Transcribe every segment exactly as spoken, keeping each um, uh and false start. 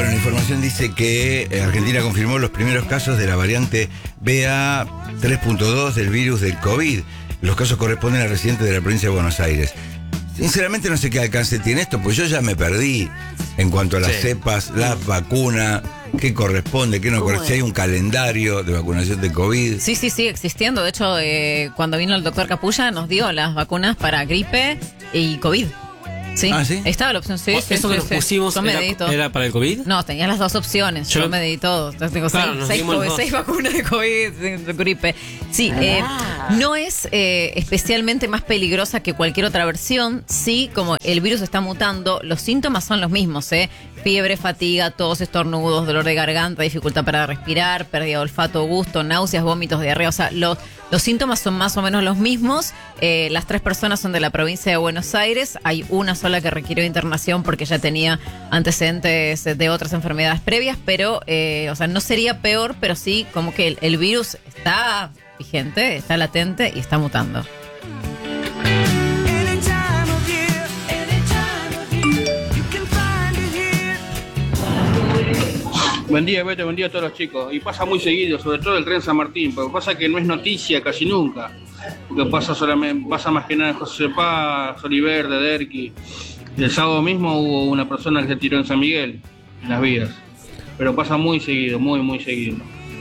Bueno, la información dice que Argentina confirmó los primeros casos de la variante B A tres punto dos del virus del COVID. Los casos corresponden a residentes de la provincia de Buenos Aires. Sinceramente no sé qué alcance tiene esto, pues yo ya me perdí en cuanto a las sí. cepas, la vacuna, qué corresponde, qué no corresponde. Si hay un calendario de vacunación de COVID. Sí, sí, sigue existiendo. De hecho, eh, cuando vino el doctor Capulla nos dio las vacunas para gripe y COVID. Sí. Ah, ¿sí? Estaba la opción, sí. ¿Eso sí, que sí, nos sí. pusimos era, era para el COVID? No, tenías las dos opciones. Yo, yo me di todo. Entonces tengo claro, seis, seis, COVID, seis vacunas de COVID, de gripe. Sí, ah. eh, no es eh, especialmente más peligrosa que cualquier otra versión. Sí, como el virus está mutando, los síntomas son los mismos, ¿eh? Fiebre, fatiga, tos, estornudos, dolor de garganta, dificultad para respirar, pérdida de olfato, gusto, náuseas, vómitos, diarrea. O sea, los, los síntomas son más o menos los mismos. Eh, las tres personas son de la provincia de Buenos Aires. Hay una sola que requirió internación porque ya tenía antecedentes de otras enfermedades previas, pero, eh, o sea, no sería peor, pero sí como que el, el virus está vigente, está latente y está mutando. Buen día, Beto, buen día a todos los chicos. Y pasa muy seguido, sobre todo el tren San Martín, porque pasa que no es noticia casi nunca. Porque pasa solamente, pasa más que nada en José Paz, Oliverde, Derqui. El sábado mismo hubo una persona que se tiró en San Miguel, en las vías. Pero pasa muy seguido, muy, muy seguido.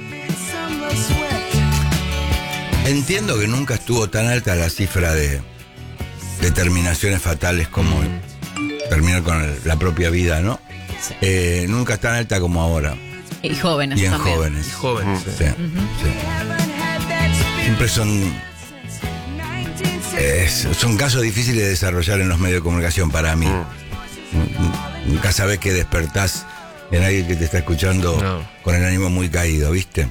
Entiendo que nunca estuvo tan alta la cifra de, de terminaciones fatales como terminar con el, la propia vida, ¿no? Sí. Eh, nunca es tan alta como ahora. Y jóvenes y en también. jóvenes. Y jóvenes, sí. Sí, uh-huh. sí. Siempre son eh, son casos difíciles de desarrollar en los medios de comunicación para mí. Uh-huh. Nunca sabes que despertás en alguien que te está escuchando no. con el ánimo muy caído, ¿viste?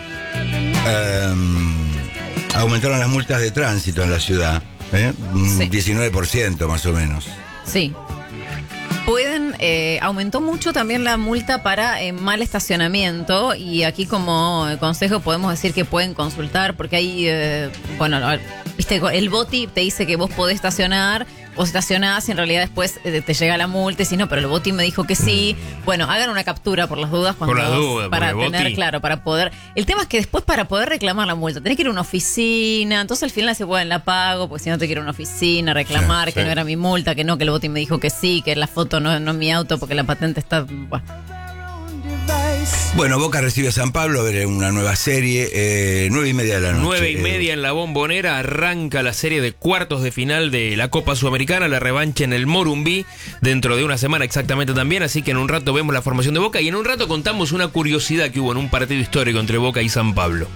Um, aumentaron las multas de tránsito en la ciudad, ¿eh? Un sí. diecinueve por ciento más o menos. Sí. Pueden, eh, aumentó mucho también la multa para eh, mal estacionamiento, y aquí como consejo podemos decir que pueden consultar porque hay, eh, bueno, viste, el BOTI te dice que vos podés estacionar, vos estacionás y en realidad después eh, te llega la multa y si no, pero el BOTI me dijo que sí. Bueno, hagan una captura por las dudas cuando por la duda, para por el tener, BOTI. claro, para poder. El tema es que después para poder reclamar la multa tenés que ir a una oficina, entonces al final se bueno, la pago, porque si no te quiero ir a una oficina, reclamar sí, que sí. no era mi multa, que no, que el BOTI me dijo que sí, que la foto no, no es mi auto porque la patente está. Bueno. Bueno, Boca recibe a San Pablo a ver una nueva serie, eh, nueve y media de la noche. Nueve y media en la Bombonera arranca la serie de cuartos de final de la Copa Sudamericana, la revancha en el Morumbí, dentro de una semana exactamente también, así que en un rato vemos la formación de Boca y en un rato contamos una curiosidad que hubo en un partido histórico entre Boca y San Pablo.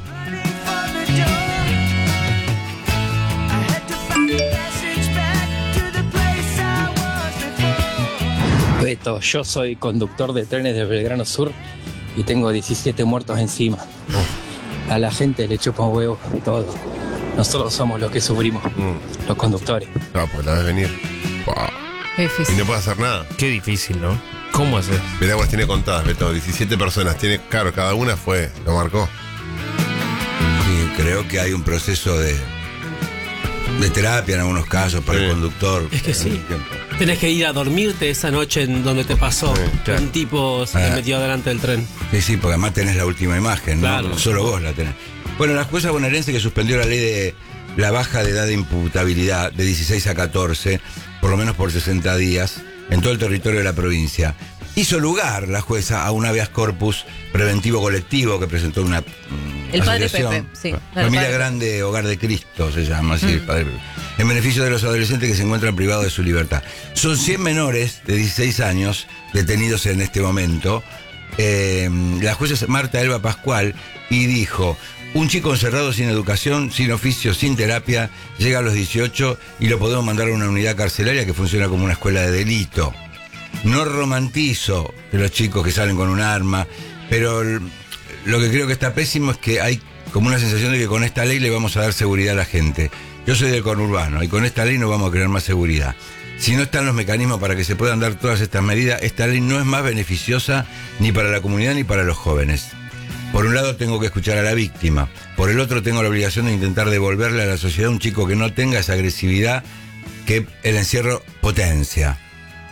Beto, yo soy conductor de trenes de Belgrano Sur y tengo diecisiete muertos encima. A la gente le chupa un huevo todo. Nosotros somos los que sufrimos, mm. los conductores. No, pues la ves venir. Wow. Difícil. Y no puede hacer nada. Qué difícil, ¿no? ¿Cómo hacer? Mirá, las tiene contadas, Beto. diecisiete personas. Tiene, claro, cada una fue, lo marcó. Sí, creo que hay un proceso de, de terapia en algunos casos para sí. el conductor. Es que sí. Tenés que ir a dormirte esa noche en donde te pasó. Sí, claro. Un tipo se ah. metió delante del tren. Sí, sí, porque además tenés la última imagen, ¿no? Claro. Solo vos la tenés. Bueno, la jueza bonaerense que suspendió la ley de la baja de edad de imputabilidad de dieciséis a catorce, por lo menos por sesenta días, en todo el territorio de la provincia. Hizo lugar la jueza a un habeas corpus preventivo colectivo que presentó una el padre Pepe, sí. Familia padre Grande Hogar de Cristo se llama así, mm. el padre Pepe, en beneficio de los adolescentes que se encuentran privados de su libertad. Son cien menores de dieciséis años detenidos en este momento. Eh, la jueza es Marta Elba Pascual y dijo: un chico encerrado sin educación, sin oficio, sin terapia, llega a los dieciocho y lo podemos mandar a una unidad carcelaria que funciona como una escuela de delito. No romantizo de los chicos que salen con un arma, pero lo que creo que está pésimo es que hay como una sensación de que con esta ley le vamos a dar seguridad a la gente. Yo soy del conurbano y con esta ley no vamos a crear más seguridad. Si no están los mecanismos para que se puedan dar todas estas medidas, esta ley no es más beneficiosa ni para la comunidad ni para los jóvenes. Por un lado tengo que escuchar a la víctima, por el otro tengo la obligación de intentar devolverle a la sociedad un chico que no tenga esa agresividad que el encierro potencia.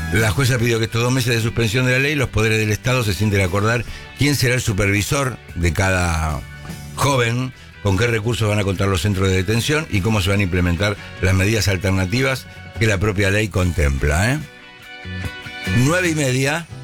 La jueza pidió que estos dos meses de suspensión de la ley, los poderes del Estado se sienten a acordar quién será el supervisor de cada joven, con qué recursos van a contar los centros de detención y cómo se van a implementar las medidas alternativas que la propia ley contempla. ¿eh? Nueve y media.